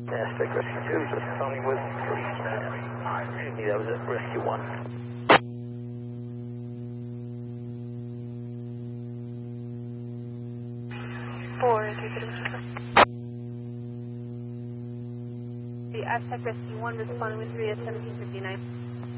Aztec Rescue 2 just coming with police. Excuse me, that was at Rescue 1. The Aztec Rescue 1 responding with 3 at 1759.